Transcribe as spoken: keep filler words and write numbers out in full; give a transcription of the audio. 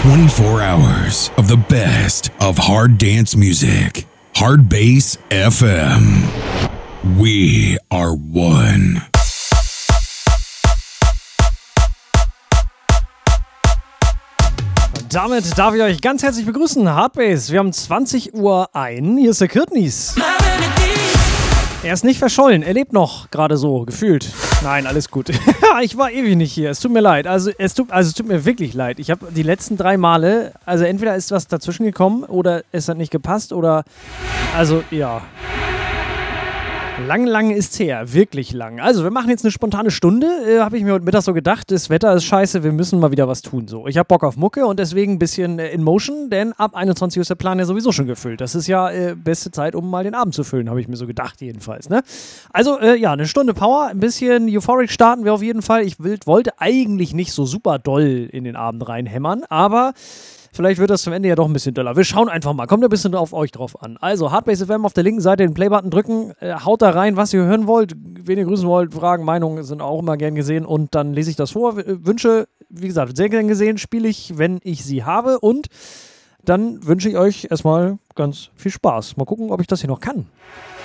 twenty-four hours of the best of hard dance music. Hard Bass F M. We are one. Damit darf ich euch ganz herzlich begrüßen. Hardbase, wir haben zwanzig Uhr eins. Hier ist der Kirtnis. Er ist nicht verschollen, er lebt noch, gerade so, gefühlt. Nein, alles gut. Ich war ewig nicht hier, es tut mir leid. Also es tut, also es tut mir wirklich leid. Ich habe die letzten drei Male, also entweder ist was dazwischen gekommen oder es hat nicht gepasst oder, also ja. Lang, lang ist's her. Wirklich lang. Also, wir machen jetzt eine spontane Stunde. Äh, habe ich mir heute Mittag so gedacht, das Wetter ist scheiße, wir müssen mal wieder was tun. So, ich habe Bock auf Mucke und deswegen ein bisschen äh, in Motion, denn ab einundzwanzig Uhr ist der Plan ja sowieso schon gefüllt. Das ist ja äh, beste Zeit, um mal den Abend zu füllen, habe ich mir so gedacht, jedenfalls. Ne? Also, äh, ja, eine Stunde Power, ein bisschen Euphoric starten wir auf jeden Fall. Ich will, wollte eigentlich nicht so super doll in den Abend reinhämmern, aber vielleicht wird das zum Ende ja doch ein bisschen doller. Wir schauen einfach mal. Kommt ein bisschen auf euch drauf an. Also, Hardbase F M auf der linken Seite den Playbutton drücken. Äh, haut da rein, was ihr hören wollt. Wen ihr grüßen wollt. Fragen, Meinungen sind auch immer gern gesehen. Und dann lese ich das vor. W- Wünsche, wie gesagt, sehr gern gesehen. Spiele ich, wenn ich sie habe. Und dann wünsche ich euch erstmal ganz viel Spaß. Mal gucken, ob ich das hier noch kann.